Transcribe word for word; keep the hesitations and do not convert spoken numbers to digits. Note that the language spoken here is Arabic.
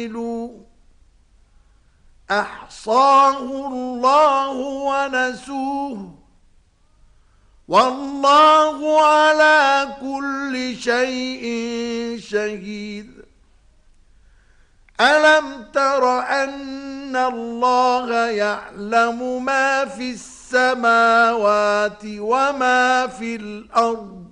أحصاه الله ونسوه والله على كل شيء شهيد. ألم تر أن الله يعلم ما في السماوات وما في الأرض